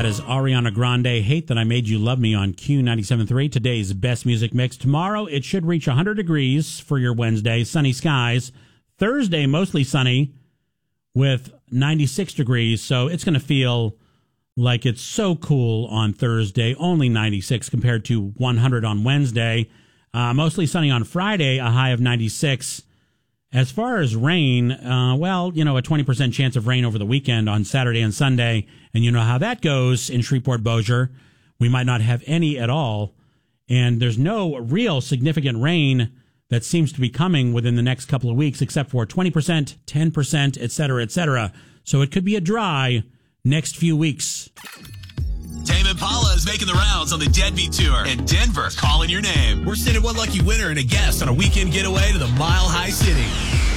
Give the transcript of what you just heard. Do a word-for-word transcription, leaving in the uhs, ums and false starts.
That is Ariana Grande, Hate That I Made You Love Me on Q ninety-seven point three. Today's best music mix. Tomorrow, it should reach one hundred degrees for your Wednesday. Sunny skies. Thursday, mostly sunny with ninety-six degrees. So it's going to feel like it's so cool on Thursday. Only ninety-six compared to one hundred on Wednesday. Uh, mostly sunny on Friday, a high of ninety-six. As far as rain, uh, well, you know, a twenty percent chance of rain over the weekend on Saturday and Sunday. And you know how that goes in Shreveport-Bossier. We might not have any at all. And there's no real significant rain that seems to be coming within the next couple of weeks, except for twenty percent, ten percent, et cetera, et cetera. So it could be a dry next few weeks. Tame Impala is making the rounds on the Deadbeat Tour, and Denver calling your name. We're sending one lucky winner and a guest on a weekend getaway to the Mile High City.